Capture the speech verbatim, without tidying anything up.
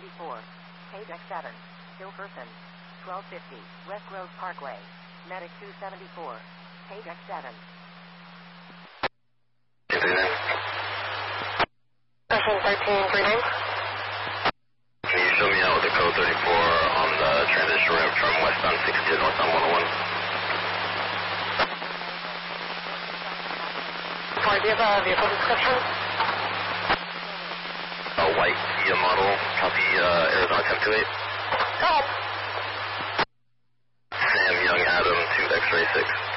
seventy-four. Page X seven. Still person. twelve fifty. West Grove Parkway. Medic two seventy-four. Page X seven. Person thirteen thirty-nine. Can you show me out with the code thirty-four on the transition ramp from westbound six to northbound one oh one? Sorry, do you have a vehicle description? A white Kia model, copy uh, Arizona ten two eight. Go ahead. Sam Young Adam two X-ray six.